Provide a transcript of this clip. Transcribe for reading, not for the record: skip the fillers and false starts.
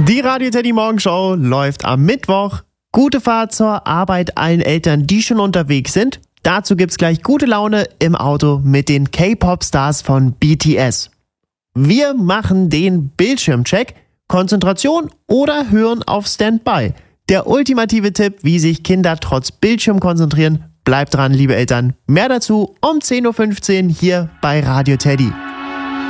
Die Radio Teddy Morgenshow läuft am Mittwoch. Gute Fahrt zur Arbeit allen Eltern, die schon unterwegs sind. Dazu gibt's gleich gute Laune im Auto mit den K-Pop-Stars von BTS. Wir machen den Bildschirmcheck, Konzentration oder Hören auf Standby. Der ultimative Tipp, wie sich Kinder trotz Bildschirm konzentrieren. Bleibt dran, liebe Eltern. Mehr dazu um 10.15 Uhr hier bei Radio Teddy.